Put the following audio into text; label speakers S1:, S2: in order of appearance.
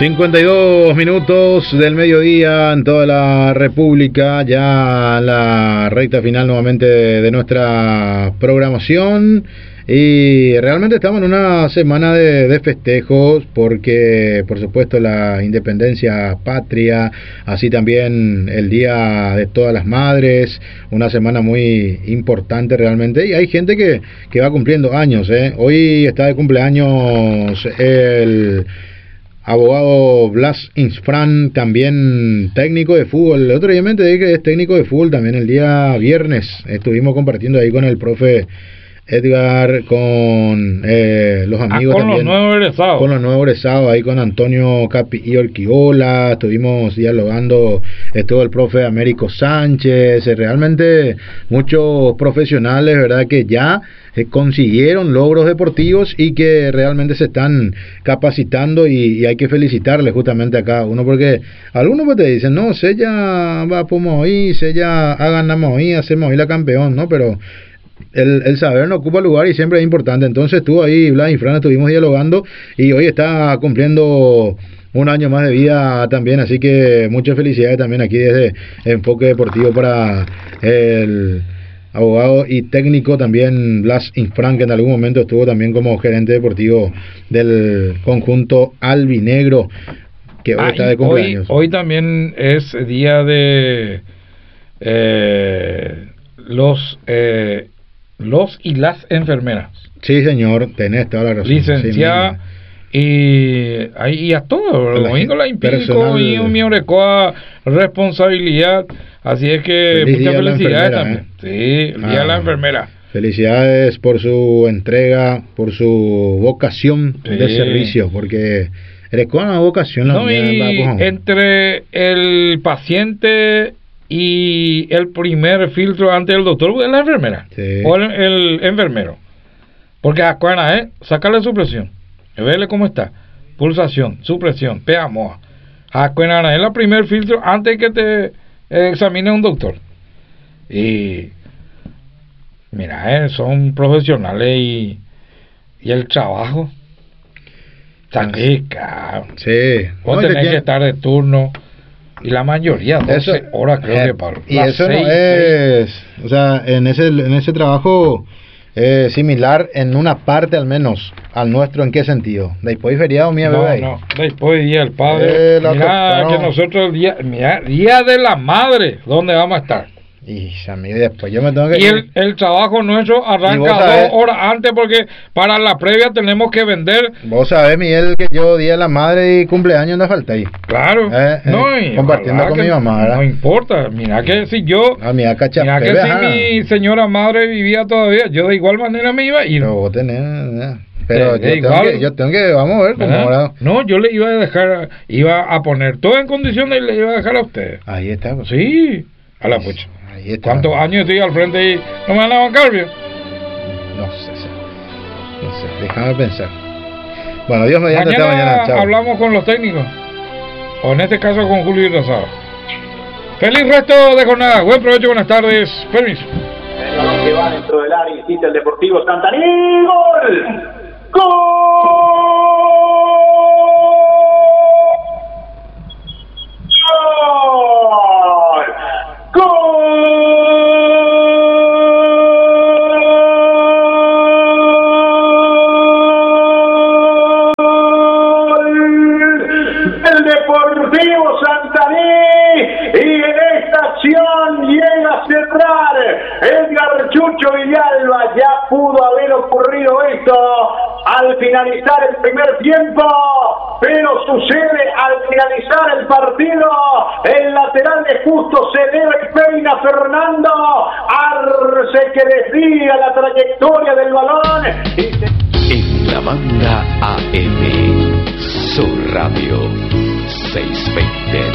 S1: 52 minutos del mediodía en toda la República, ya la recta final nuevamente de nuestra programación, y realmente estamos en una semana de festejos porque por supuesto la independencia patria, así también el Día de Todas las Madres, una semana muy importante realmente, y hay gente que va cumpliendo años, Hoy está de cumpleaños el abogado Blas Infran, también técnico de fútbol. El otro día me enteré que es técnico de fútbol también. El día viernes estuvimos compartiendo ahí con el profe Edgar, con los amigos
S2: con
S1: también,
S2: los nuevos egresados.
S1: Con los nuevos egresados, ahí con Antonio Capi y Orquiola, estuvimos dialogando, estuvo el profe Américo Sánchez, realmente muchos profesionales, ¿verdad?, que ya consiguieron logros deportivos y que realmente se están capacitando, y hay que felicitarles justamente a cada uno, porque algunos pues te dicen, no, se ya va como hoy, se ya ganamos hoy, hacemos hoy la campeón, ¿no? Pero el saber no ocupa lugar y siempre es importante. Entonces estuvo ahí Blas y Fran, estuvimos dialogando, y hoy está cumpliendo un año más de vida también, así que muchas felicidades también aquí desde Enfoque Deportivo para el abogado y técnico también Blas Infran, que en algún momento estuvo también como gerente deportivo del conjunto albinegro, que hoy está de cumpleaños.
S2: Hoy también es día de los y las enfermeras.
S1: Sí, señor, tenés toda la razón.
S2: Licenciada,
S1: sí,
S2: y a todos, domingo la impico y un miorecoa responsabilidad, así es que muchas felicidades también. Sí, el día de la enfermera.
S1: Felicidades por su entrega, por su vocación de servicio, porque eres con una vocación.
S2: No, y entre el paciente y el primer filtro ante el doctor es la enfermera, o el enfermero, porque acuérdate, sacarle su presión, verle cómo está, pulsación, su presión, PA-MOA, acuérdate, es el primer filtro antes que te examine un doctor. Y mira, son profesionales, y el trabajo saca, vos tenés que estar de turno. Y la mayoría, 12 horas creo que para.
S1: Y eso 6, no es, o sea, en ese trabajo similar en una parte al menos al nuestro. ¿En qué sentido? ¿Después feriado mía bebé?
S2: No, después día del padre. Mira que nosotros día de la madre, ¿dónde vamos a estar?
S1: Y a mí después yo me tengo que
S2: y el trabajo nuestro arranca 2 horas antes, porque para la previa tenemos que vender.
S1: Vos sabés, Miguel, que yo día de la madre y cumpleaños no falta ahí.
S2: Claro,
S1: compartiendo con mi mamá, ¿verdad?
S2: No importa, mira que si yo mira que si mi señora madre vivía todavía, yo de igual manera me iba a ir.
S1: Pero vos tenés, pero yo tengo que vamos a ver cómo ahora.
S2: No, yo le iba a dejar, iba a poner todo en condiciones y le iba a dejar a ustedes.
S1: Ahí está, pues.
S2: Sí, a la pucha. ¿Cuántos años estoy al frente y no me van a bancar, bien?
S1: No sé, déjame pensar. Bueno, Dios mediante, hasta mañana. Chao.
S2: Hablamos con los técnicos, o en este caso con Julio y Rosado. Feliz resto de jornada, buen provecho, buenas tardes, permiso.
S3: El que va dentro del área, insiste el Deportivo Santaní. ¡Gol! ¡Gol! Edgar Chucho Villalba, ya pudo haber ocurrido esto al finalizar el primer tiempo, pero sucede al finalizar el partido. El lateral de Justo se eleva y peina Fernando Arce, que desvía la trayectoria del balón.
S4: En la banda AM, Sur Radio 620.